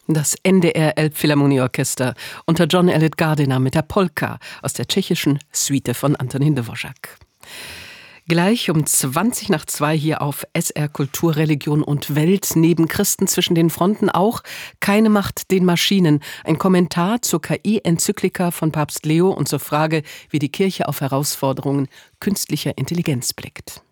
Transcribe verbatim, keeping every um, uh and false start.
Das N D R Elbphilharmonieorchester unter John Eliot Gardiner mit der Polka aus der tschechischen Suite von Antonín Dvořák. Gleich um zwanzig nach zwei hier auf S R Kultur, Religion und Welt. Neben Christen zwischen den Fronten auch keine Macht den Maschinen. Ein Kommentar zur K I-Enzyklika von Papst Leo und zur Frage, wie die Kirche auf Herausforderungen künstlicher Intelligenz blickt.